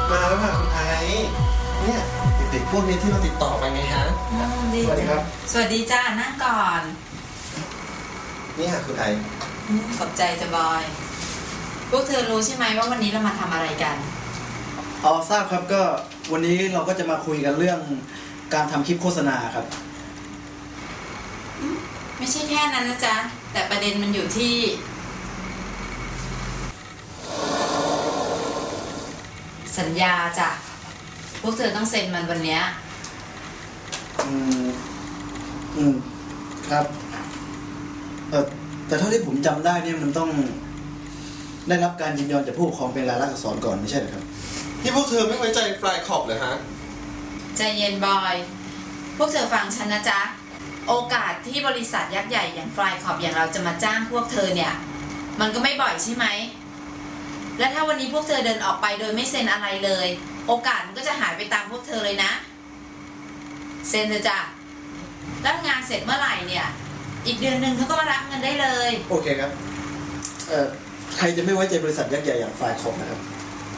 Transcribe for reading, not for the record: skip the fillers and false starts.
มาแล้วค่ะคุณไอเนี่ยเด็กๆพวกนี้ที่เราติดต่อไปไงฮะสวัสดีครับสวัสดีจ้านั่งก่อนนี่ค่ะคุณไอขอบใจจะบอยพวกเธอรู้ใช่ไหมว่าวันนี้เรามาทำอะไรกันทราบครับก็วันนี้เราก็จะมาคุยกันเรื่องการทำคลิปโฆษณาครับไม่ใช่แค่นั้นนะจ๊ะแต่ประเด็นมันอยู่ที่สัญญาจ้ะพวกเธอต้องเซ็นมันวันนี้ครับแต่เท่าที่ผมจำได้เนี่ยมันต้องได้รับการยินยอมจากผู้ปกครองเป็นลายลักษณ์อักษรก่อนไม่ใช่หรือครับที่พวกเธอไม่ไว้ใจฟลายขอบเลยฮะใจเย็นบอยพวกเธอฟังฉันนะจ๊ะโอกาสที่บริษัทยักษ์ใหญ่อย่างฟลายขอบอย่างเราจะมาจ้างพวกเธอเนี่ยมันก็ไม่บ่อยใช่ไหมและถ้าวันนี้พวกเธอเดินออกไปโดยไม่เซ็นอะไรเลยโอกาสมันก็จะหายไปตามพวกเธอเลยนะเซ็นเถอะจ้ะแล้วงานเสร็จเมื่อไหร่เนี่ยอีกเดือนหนึ่งเขาก็มารับเงินได้เลยโอเคครับใครจะไม่ไว้ใจบริษัทยักษ์ใหญ่อย่างฟลายขอบนะครับ